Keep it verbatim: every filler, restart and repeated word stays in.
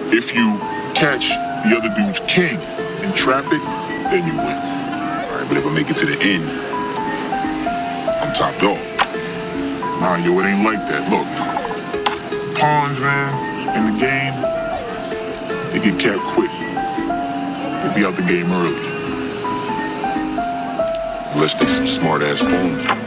If you catch the other dude's king and trap it, then you win. All right, but if I make it to the end, I'm top dog. Nah, yo, it ain't like that. Look, pawns, man, in the game, they get capped quick. They be out the game early. Unless they some smart-ass pawns.